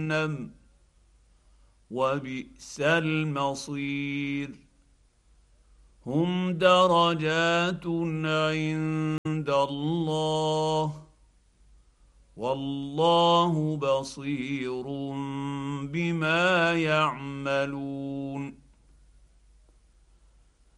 جهنم وبئس المصير هم درجات عند الله والله بصير بما يعملون